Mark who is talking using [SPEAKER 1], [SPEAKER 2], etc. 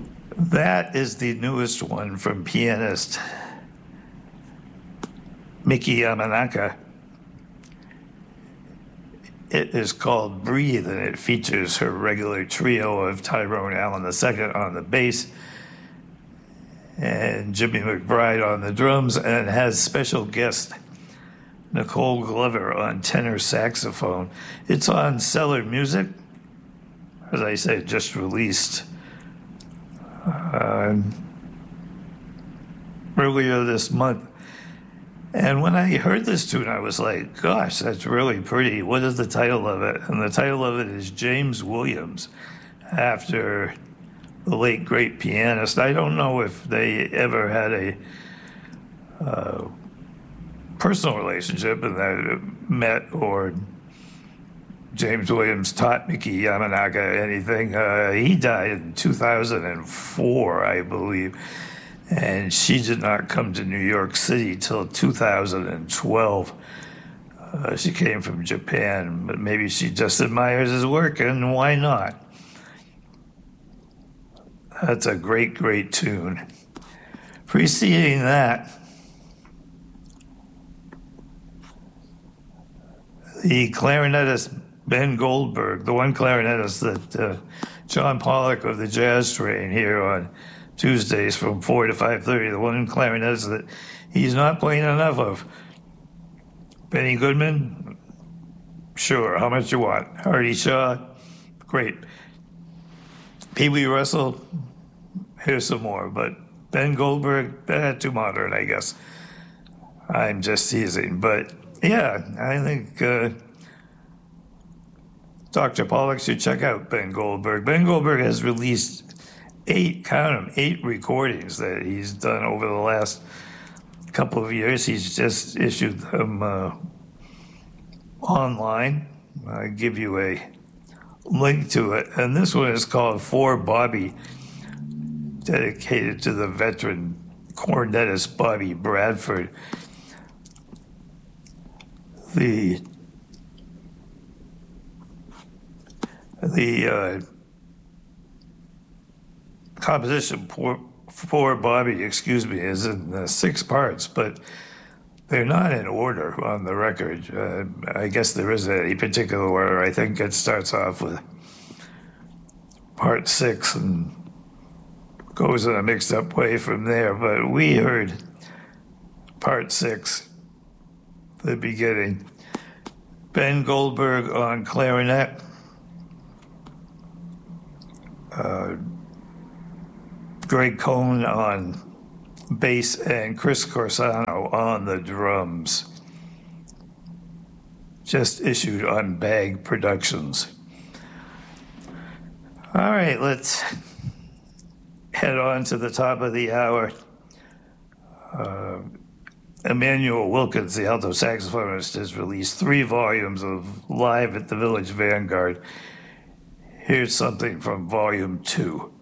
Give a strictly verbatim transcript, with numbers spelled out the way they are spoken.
[SPEAKER 1] That is the newest one from pianist Miki Yamanaka. It is called Breathe, and it features her regular trio of Tyrone Allen the Second on the bass and Jimmy McBride on the drums, and has special guest Nicole Glover on tenor saxophone. It's on Cellar Music, as I said, just released uh, earlier this month. And when I heard this tune, I was like, gosh, that's really pretty. What is the title of it? And the title of it is James Williams, after the late, great pianist. I don't know if they ever had a uh, personal relationship and that met, or James Williams taught Miki Yamanaka anything. Uh, he died in two thousand four, I believe. And she did not come to New York City till two thousand twelve. Uh, she came from Japan, but maybe she just admires his work, and why not? That's a great, great tune. Preceding that, the clarinetist Ben Goldberg, the one clarinetist that uh, John Pollock of the Jazz Train here on Tuesdays from four to five thirty, the one clarinetist that he's not playing enough of. Benny Goodman, sure, how much you want? Hardy Shaw, great. Pee Wee Russell, here's some more, but Ben Goldberg, eh, too modern, I guess. I'm just teasing, but yeah, I think uh, Doctor Pollock should check out Ben Goldberg. Ben Goldberg has released eight, count them, eight recordings that he's done over the last couple of years. He's just issued them uh, online. I'll give you a link to it. And this one is called For Bobby, dedicated to the veteran cornetist Bobby Bradford. The the uh, composition for, for Bobby, excuse me, is in uh, six parts, but they're not in order on the record. Uh, I guess there isn't any particular order. I think it starts off with part six and goes in a mixed up way from there, but we heard part six, the beginning. Ben Goldberg on clarinet, uh, Greg Cohn on bass, and Chris Corsano on the drums. Just issued on Bag Productions. All right, let's head on to the top of the hour. Uh, Emmanuel Wilkins, the alto saxophonist, has released three volumes of Live at the Village Vanguard. Here's something from volume two.